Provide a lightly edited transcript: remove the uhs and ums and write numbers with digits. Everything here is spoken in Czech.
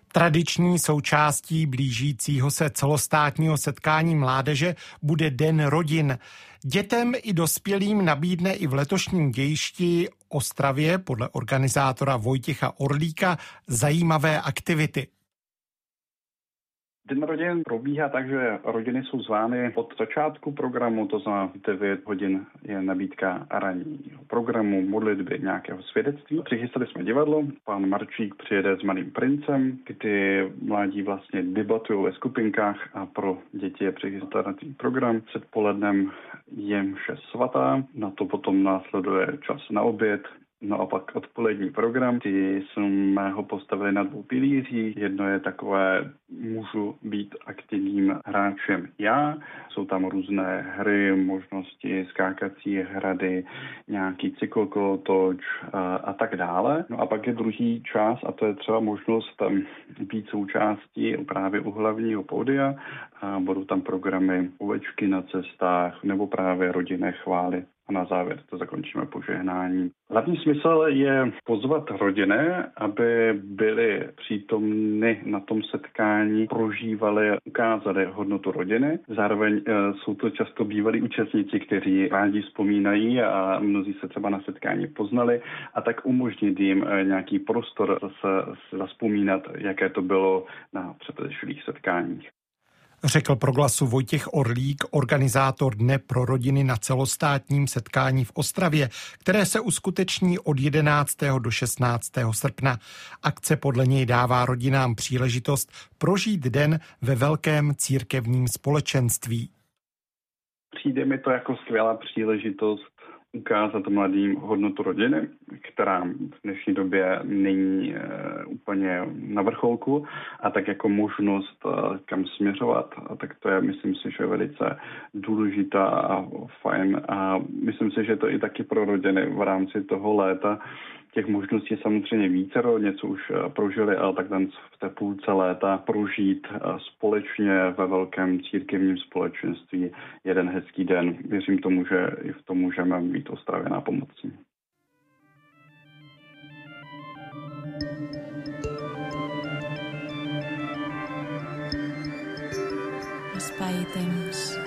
Tradiční součástí blížícího se celostátního setkání mládeže bude Den rodin. Dětem i dospělým nabídne i v letošním dějišti Ostravě podle organizátora Vojtěcha Orlíka zajímavé aktivity. Den rodin probíhá tak, že rodiny jsou zvány od začátku programu, to znamená 9 hodin je nabídka ranního programu, modlitby, nějakého svědectví. Přichystali jsme divadlo, pan Marčík přijede s Malým princem, kdy mládí vlastně debatují ve skupinkách a pro děti je přichystaný program. Předpolednem je mše svatá, na to potom následuje čas na oběd. No a pak odpolední program, ty jsme ho postavili na 2 pilířích. Jedno je takové, můžu být aktivním hráčem já. Jsou tam různé hry, možnosti, skákací hrady, nějaký cyklokolotoč a tak dále. No a pak je druhý čas a to je třeba možnost být součástí právě u hlavního pódia. A budou tam programy Ovečky na cestách nebo právě rodinné chvály. A na závěr to zakončíme požehnáním. Hlavní smysl je pozvat rodiny, aby byli přítomni na tom setkání, prožívali, ukázali hodnotu rodiny. Zároveň jsou to často bývalí účastníci, kteří rádi vzpomínají a mnozí se třeba na setkání poznali a tak umožnit jim nějaký prostor zase zavzpomínat, jaké to bylo na předešlých setkáních. Řekl pro Glasu Vojtěch Orlík, organizátor Dne pro rodiny na celostátním setkání v Ostravě, které se uskuteční od 11. do 16. srpna. Akce podle něj dává rodinám příležitost prožít den ve velkém církevním společenství. Přijde mi to jako skvělá příležitost ukázat mladým hodnotu rodiny, která v dnešní době není úplně na vrcholku a tak jako možnost kam směřovat, a tak to je, myslím si, že je velice důležitá a fajn a myslím si, že to i taky pro rodiny v rámci toho léta. Těch možností je samozřejmě vícero, něco už prožili, ale tak ten v té půlce léta prožít společně ve velkém církevním společenství jeden hezký den. Věřím tomu, že i v tom můžeme být Ostravě nápomocní. Espai i temps.